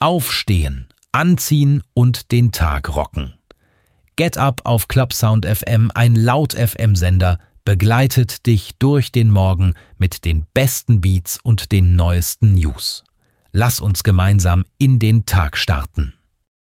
Aufstehen, anziehen und den Tag rocken. Get Up auf Clubsound FM, ein Laut-FM-Sender, begleitet dich durch den Morgen mit den besten Beats und den neuesten News. Lass uns gemeinsam in den Tag starten.